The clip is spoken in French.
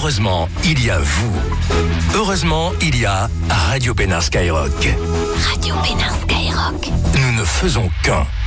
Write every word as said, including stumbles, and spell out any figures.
Heureusement, il y a vous. Heureusement, il y a Radio Pénard Skyrock. Radio Pénard Skyrock. Nous ne faisons qu'un.